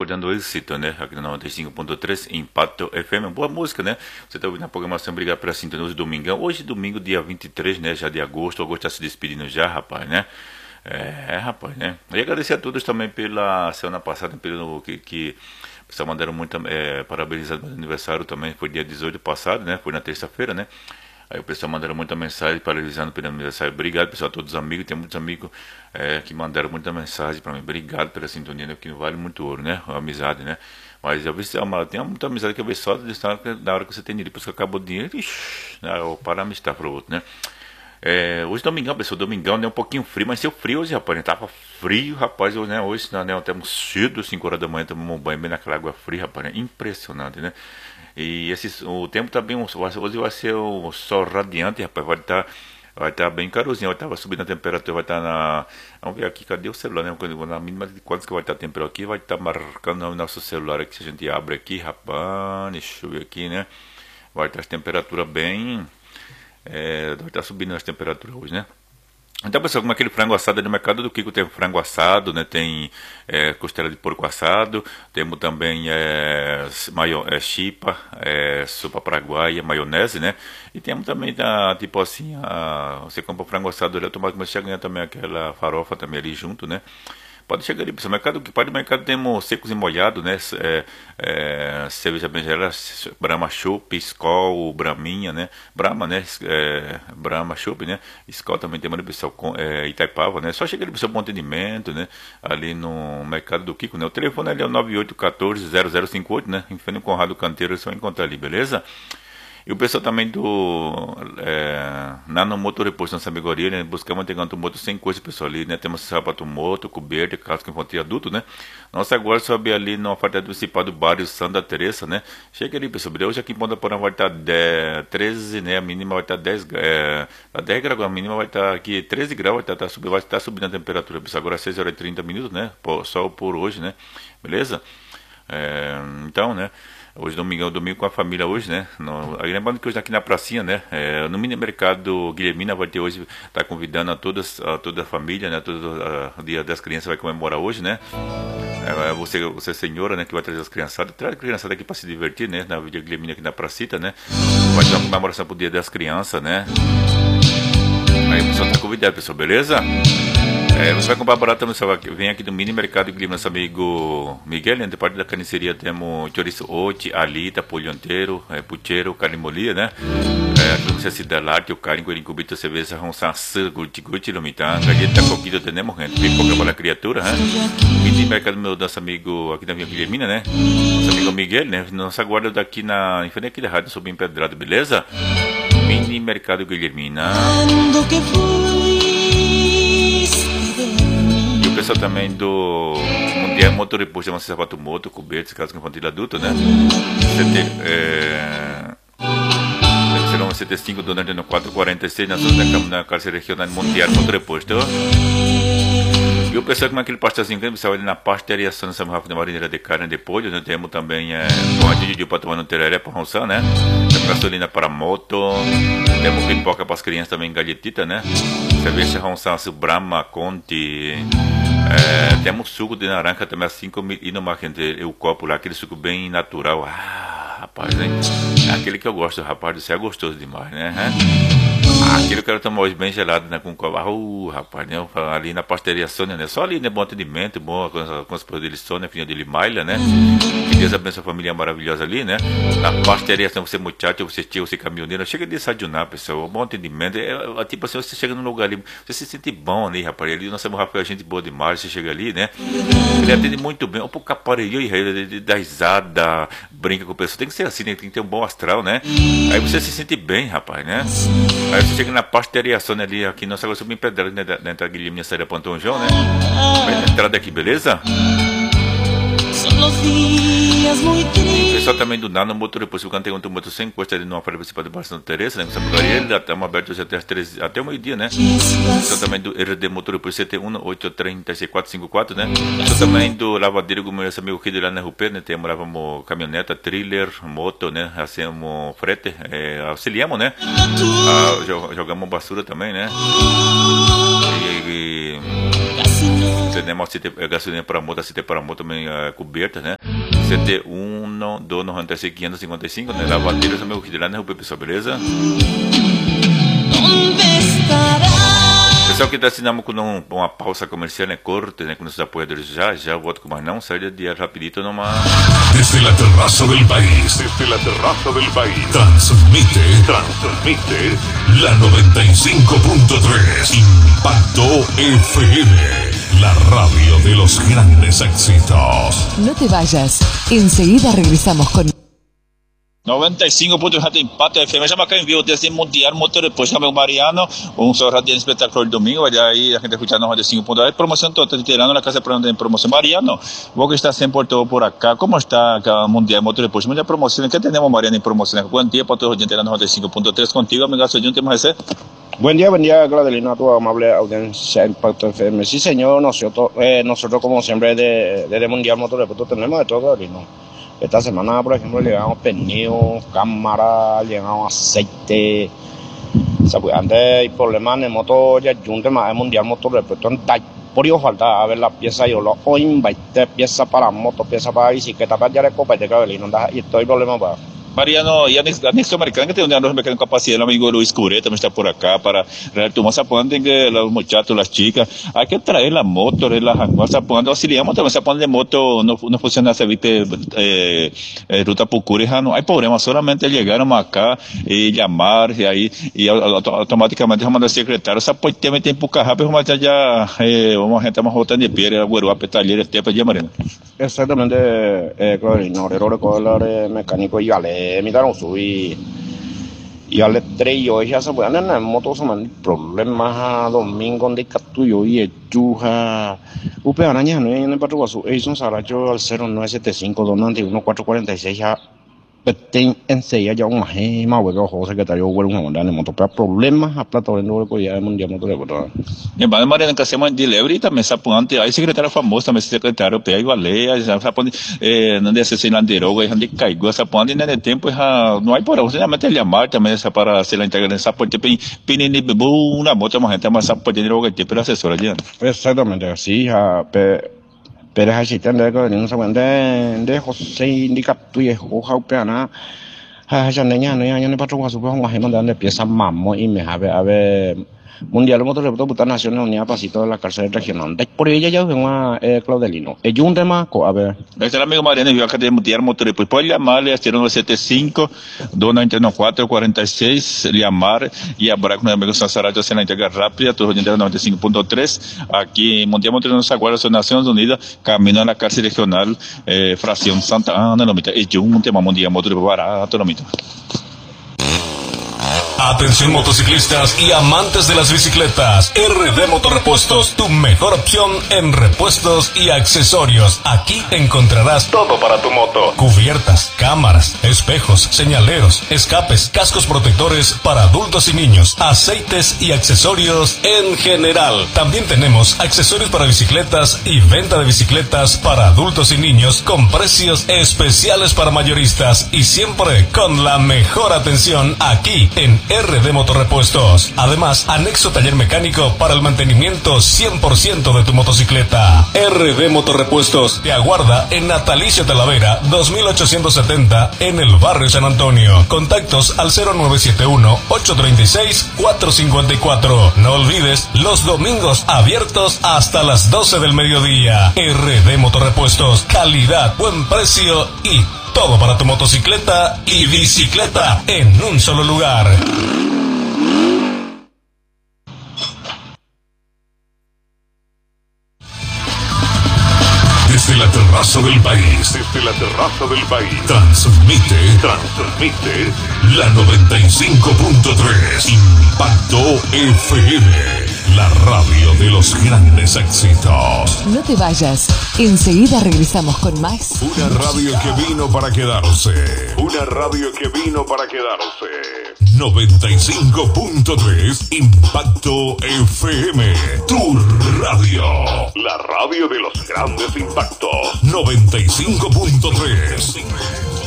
acordando êxito, né? Aqui no 95.3 Impacto FM. Boa música, né? Você tá ouvindo a programação, obrigado pela sintonia hoje, domingão. Hoje, domingo, dia 23, né? Já de agosto. Agosto tá se despedindo já, rapaz, né? Rapaz, né? E agradecer a todos também pela semana passada, pelo que o pessoal mandaram muito, parabenizar meu aniversário também. Foi dia 18 passado, né? Foi na terça-feira, né? Aí o pessoal mandaram muita mensagem parabenizando pelo aniversário. Obrigado, pessoal, a todos os amigos. Tem muitos amigos que mandaram muita mensagem para mim. Obrigado pela sintonia, né? Que vale muito ouro, né? A amizade, né? Mas eu vejo tem muita amizade que eu vejo só na hora que você tem dinheiro. Depois que acaba o dinheiro, eu paro a amistad para o outro, né? Hoje domingão, pessoal, domingão, né? Um pouquinho frio, mas seu frio hoje, rapaz, né? Tava frio, rapaz, hoje, né? Hoje, né? Temos cedo, 5 horas da manhã, tomamos um banho bem naquela água fria, rapaz, né? Impressionante, né? E o tempo tá bem, hoje vai ser um sol radiante, rapaz, vai estar bem carosinho, vai estar subindo a temperatura, vai estar vamos ver aqui, cadê o celular, né? Na mínima de quantos que vai estar a temperatura aqui, vai estar marcando no nosso celular aqui, se a gente abre aqui, rapaz, deixa eu ver aqui, né? Vai estar as temperaturas bem, vai estar subindo as temperaturas hoje, né? Então, pessoal, como aquele frango assado no mercado do Kiko, tem frango assado, né? Tem costela de porco assado, temos também chipa, sopa paraguaia, maionese, né? E temos também, tipo assim, você compra o frango assado ali, automaticamente você ganha também aquela farofa também ali junto, né? Pode chegar ali, pessoal. Mercado temos secos e molhados, né? Cerveja berinjela, Brahma Chopp, Skol, Braminha, né? Brahma, né? Brahma Chopp, né? Skol também tem, pessoal, Itaipava, né? Só chega ali, pessoal, bom atendimento, né? Ali no mercado do Kiko, né? O telefone ali é o 9814-0058, né? Em frente ao Conrado Canteiro, você vai encontrar ali, beleza? E o pessoal também Nano Moto Reposto na Sabegoria, né? Buscamos mantegando o moto sem coisa, pessoal, ali, né? Temos sapato moto, coberto, casco infantil adulto, né? Nossa, agora sobe ali no oferta principal do bairro Santa Teresa, né? Chega ali, pessoal. Hoje aqui em Ponta Porã vai estar 13, né? A mínima vai estar 10 graus, a mínima vai estar aqui 13 graus, vai estar subindo a temperatura, pessoal. Agora 6 horas e 30 minutos, né? Só por hoje, né? Beleza? Então, né? Hoje domingo com a família hoje, né? Aí lembrando que hoje aqui na pracinha, né? No mini mercado Guilhermina vai ter hoje, tá convidando a toda a família, né? Todo o dia das crianças vai comemorar hoje, né? Você senhora, né? Que vai trazer as criançadas, traz a criançada aqui para se divertir, né? Na Vila Guilhermina aqui na pracita, né? Vai ter uma comemoração pro dia das crianças, né? Aí o pessoal tá convidado, pessoal, beleza? Você vai comprar barato também, vem aqui do mini mercado Guilherme, nosso amigo Miguel, né? De parte da carniceria temos chouriço oite, alita, polho inteiro, pucheiro, carne molia, né? Aqui você se dá lá, o carne, coelho cubito, cerveja, ronçaçã, guti, lomitã, galleta, coquito, tenemos gente, pipoca para a criatura, né? Mini mercado meu nosso amigo aqui da Vila Guilhermina, né? Nosso amigo Miguel, né? Nossa guarda daqui em frente aqui da rádio, sob empedrado, beleza? Mini mercado Guilhermina. E o pessoal também do Mundial Motor Reposto, você sapato moto, coberto, casco infantil adulto, né? Serão 75 do no 446 na carceria regional Mundial Motor Reposto. E o pessoal com aquele pastazinho que pessoal ali na pastaria São Rafa de Marineira de carne de polho, né? Temos também pão de para tomar no tereré para almoçar, né? Temos gasolina para moto, temos pipoca para as crianças também, galletita, né? Cerveja ronçaço, Brahma, Conti, temos suco de naranja também, assim como e no marquete, o copo lá, aquele suco bem natural. Rapaz, hein? É aquele que eu gosto, rapaz, isso é gostoso demais, né? Aquele que eu quero tomar hoje bem gelado, né? Com copo. Rapaz, né? Ali na pasteria Sônia, né? Só ali, né? Bom atendimento, bom com as coisas dele Sônia, filha dele Maila, né? Que Deus abençoe a família maravilhosa ali, né? Na pasteria Sônia, você muchacho, você tio, você caminhoneiro, chega de desayunar, pessoal. Bom atendimento. Tipo assim, você chega num lugar ali, você se sente bom ali, rapaz. Ali, nossa Rafael, gente boa demais, você chega ali, né? Ele atende muito bem. Um pouco aparelhou e dá risada, brinca com o pessoal. Tem que ser assim, né? Tem que ter um bom astral, né? Aí você se sente bem, rapaz, né? Aí você chega na pasteria Sônia ali, aqui, nossa, agora subindo pedra, né? Da entrada de minha saída Pontão João, né? Vai na entrada aqui, beleza? E o pessoal também do Nano Motor Reposto, o canteiro do motor sem encosta ali numa feira principal de Barça Santa Teresa, né? Essa porcaria, ele estamos abertos até o meio-dia, né? O pessoal também do RD Motor Reposto, CT1-830-6454, né? O pessoal também do lavadeiro, como esse amigo aqui de lá na Rupê, né? Lavamos caminhoneta, trailer, moto, né? Hacemos frete, auxiliamos, né? Jogamos basura também, né? Temos gasolina para moto, também coberta, né? 971-296-555, né? Lá bateria, meu filho, né? O pessoal, beleza? Pessoal que está assinando com uma pausa comercial, né? Corte, né? Com nossos apoiadores já volto com mais não, saída de rapidito numa... Desde la terraza del país, transmite la 95.3 Impacto FM. La radio de los grandes éxitos. No te vayas, enseguida regresamos con 95.7 Impacto FM, já acá enviou desse Mundial Motor depois também o Mariano, só radiante espetacular de domingo, vai aí a gente escuchando no 95.8, promoção toda, tirando na casa para promoção. Mariano, vos que está sempre por acá, como está o Mundial Motor depois? Muita promoção, que temos Mariano em promoção, quanto dia para todos os dias no 95.3 contigo, amigo, soy un tema ese. Buen día, Claudelino, a tu amable audiencia Impacto FM. Sí, señor, nosotros como siempre desde Mundial Motor Deportes tenemos de todo, Claudelino. Esta semana, por ejemplo, llegamos pernil, cámara, llegamos aceite. O sea, pues antes hay problemas en moto, ya junte más Mundial Motor Deportes. Por ello falta a ver la pieza, yo lo invité, pieza para moto, pieza para bicicleta, para ya copa de Claudelino, y estoy problema para... Mariano, e anexo americano que tem um mecânico capacidade, o amigo Luis Curé também está por acá para retomar sapón, tem que los muchachos, las chicas, hay que traer la moto, la sapón, auxiliamos também, sapón de moto no funciona essa ruta Pucuri, no hay problema, solamente llegaron acá y llamar, y ahí, y automáticamente vamos a secretário, sapón também tem pouca rápido, mas já vamos a gente más voltando de pie, Guaruape, Talleres, Tepa, ya Mariano. Exactamente, Claudelino, el mecánico y Ale. Miraron subir y al estrello ella se puede andar en moto se man problemas domingo de captuyo y echuja upe araña no en el patrulla su son saracho al 0975 291 446 ya enseguida ya un más hueco José secretario huele un en moto pero problemas a plata de nuevo ya mundial motor de motor e vai Mariana que hacemos delivery também sapante aí secretário famoso também secretário pega igualeia já sapante não desse sem landeroga aí onde caiu sapante né de tempo já não há por você realmente ele amar também essa para ser la integração sapante pinini bebu na moto mas gente mas sapante de roga tipo assessora ali exatamente assim já pero es así, tendré que venir un segundo de José Indicato y Hoja Peana. Ya niña, no me patrón a su viejo, más de pieza mamo y me a ver. Mundial Motor Deportes Puta Naciones Unidas Pasito de la cárcel regional. Por ella ya vengo a Claudelino. Es un tema, a ver. Es el amigo Mariano, yo acá de Mundial Motor Deportes. Puede llamarle a 0975-299-446, llamar y hablar con el amigo Sansaracho hacer la entrega rápida, todos los días 95.3. Aquí en Mundial Motor nos aguarda las Naciones Unidas, camino a la cárcel regional, fracción Santa Ana, Lomita. Es un tema Mundial Motor Deportes barato, Lomita. Atención motociclistas y amantes de las bicicletas. RD Motorrepuestos, tu mejor opción en repuestos y accesorios. Aquí encontrarás todo para tu moto. Cubiertas, cámaras, espejos, señaleros, escapes, cascos protectores para adultos y niños, aceites y accesorios en general. También tenemos accesorios para bicicletas y venta de bicicletas para adultos y niños con precios especiales para mayoristas y siempre con la mejor atención aquí en RD Motorrepuestos. Además, anexo taller mecánico para el mantenimiento 100% de tu motocicleta. RD Motorrepuestos te aguarda en Natalicio Talavera 2870 en el barrio San Antonio. Contactos al 0971-836-454. No olvides, los domingos abiertos hasta las 12 del mediodía. RD Motorrepuestos, calidad, buen precio y todo para tu motocicleta y bicicleta en un solo lugar. Desde la terraza del país, transmite la 95.3 Impacto FM. La radio de los grandes éxitos. No te vayas, enseguida regresamos con más. Una radio que vino para quedarse. 95.3 Impacto FM. Tu radio. La radio de los grandes impactos. 95.3.